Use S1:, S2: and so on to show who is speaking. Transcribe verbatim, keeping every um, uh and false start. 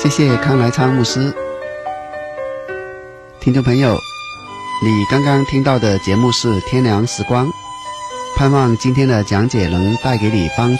S1: 谢谢康来昌牧师。听众朋友，你刚刚听到的节目是天良时光，盼望今天的讲解能带给你帮助。